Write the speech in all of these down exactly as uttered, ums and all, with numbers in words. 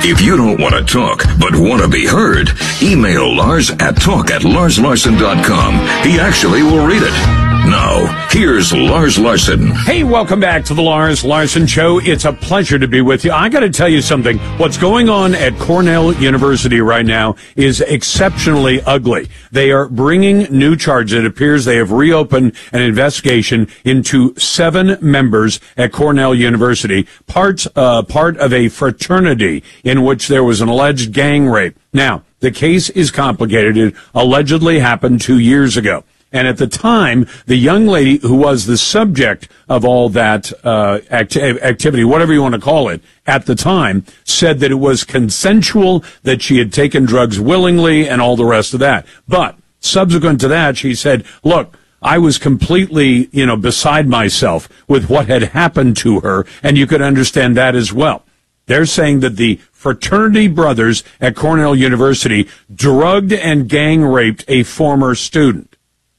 If you don't want to talk, but want to be heard, email Lars at talk at lars larson dot com. He actually will read it. Now, here's Lars Larson. Hey, welcome back to the Lars Larson Show. It's a pleasure to be with you. I got to tell you something. What's going on at Cornell University right now is exceptionally ugly. They are bringing new charges. It appears they have reopened an investigation into seven members at Cornell University, parts, uh, part of a fraternity in which there was an alleged gang rape. Now, the case is complicated. It allegedly happened two years ago. And at the time, the young lady who was the subject of all that uh, act- activity, whatever you want to call it, at the time, said that it was consensual, that she had taken drugs willingly, and all the rest of that. But subsequent to that, she said, look, I was completely, you know, beside myself with what had happened to her, and you could understand that as well. They're saying that the fraternity brothers at Cornell University drugged and gang raped a former student.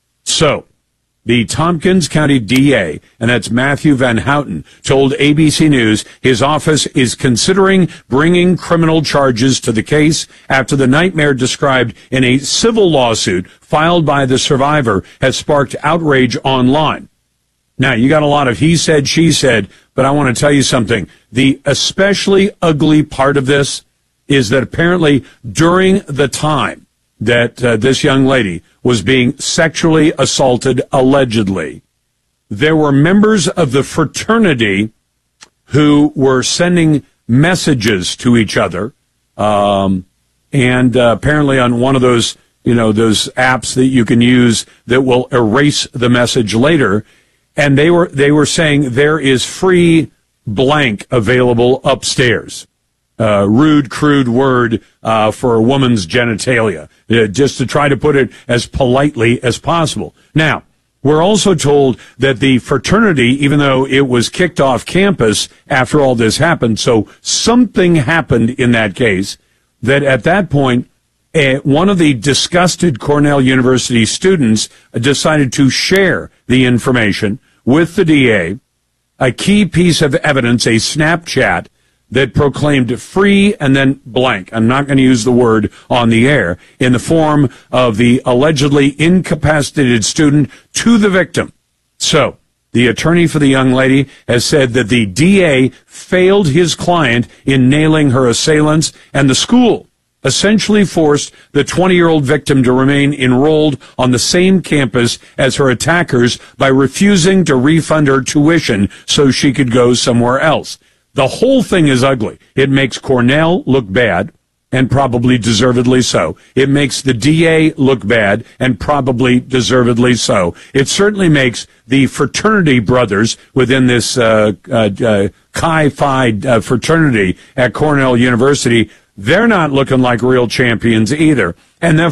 So, the Tompkins County D A, and that's Matthew Van Houten, told A B C News his office is considering bringing criminal charges to the case after the nightmare described in a civil lawsuit filed by the survivor has sparked outrage online. Now, you got a lot of he said, she said, but I want to tell you something. The especially ugly part of this is that apparently during the time that uh, this young lady was being sexually assaulted, allegedly, there were members of the fraternity who were sending messages to each other, um, and uh, apparently on one of those, you know, those apps that you can use that will erase the message later, and they were they were saying there is free blank available upstairs. Uh, rude, crude word uh, for a woman's genitalia, uh, just to try to put it as politely as possible. Now, we're also told that the fraternity, even though it was kicked off campus after all this happened, so something happened in that case, that at that point, uh, one of the disgusted Cornell University students decided to share the information with the D A, a key piece of evidence, a Snapchat, that proclaimed free and then blank. I'm not going to use the word on the air, in the form of the allegedly incapacitated student to the victim. So, the attorney for the young lady has said that the D A failed his client in nailing her assailants, and the school essentially forced the twenty-year-old victim to remain enrolled on the same campus as her attackers by refusing to refund her tuition so she could go somewhere else. The whole thing is ugly. It makes Cornell look bad, and probably deservedly so. It makes the D A look bad, and probably deservedly so. It certainly makes the fraternity brothers within this uh, uh, uh, Chi Phi uh, fraternity at Cornell University, they're not looking like real champions either. And then